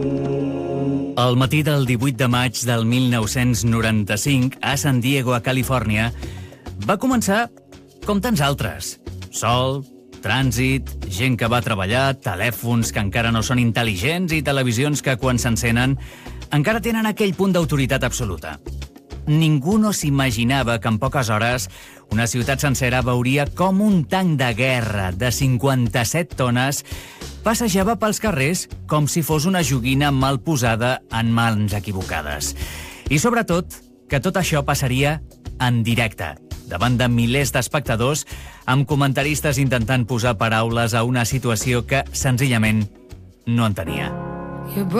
El matí del 18 de maig del 1995, a San Diego, a Califòrnia, va començar com tants altres. Sol, trànsit, gent que va a treballar, telèfons que encara no són intel·ligents i televisions que, quan s'encenen, encara tenen aquell punt d'autoritat absoluta. Ningú no s'imaginava que en poques hores una ciutat sencera veuria com un tanc de guerra de 57 tones passejava pels carrers com si fos una joguina mal posada en mans equivocades. I sobretot, que tot això passaria en directe, davant de milers d'espectadors, amb comentaristes intentant posar paraules a una situació que, senzillament, no entenia.